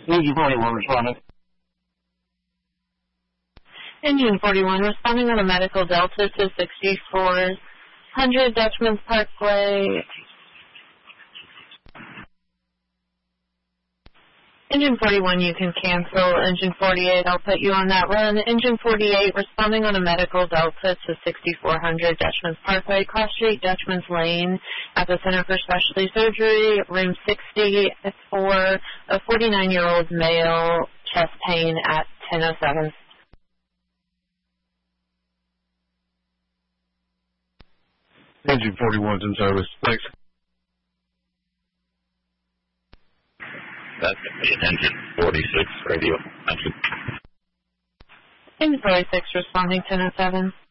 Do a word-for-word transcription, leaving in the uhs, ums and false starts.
Engine forty-one responding. Engine forty-one responding on a medical Delta to sixty-four hundred Dutchman's Parkway. Engine forty-one, you can cancel. Engine forty-eight, I'll put you on that run. Engine forty-eight, responding on a medical Delta to sixty-four hundred Dutchman's Parkway, Cross Street, Dutchman's Lane, at the Center for Specialty Surgery, room sixty, for a forty-nine-year-old male, chest pain at ten oh seven. Engine forty-one's in service. Thanks. That's going to be an engine forty-six radio. Thank you. Engine forty-six responding ten oh seven.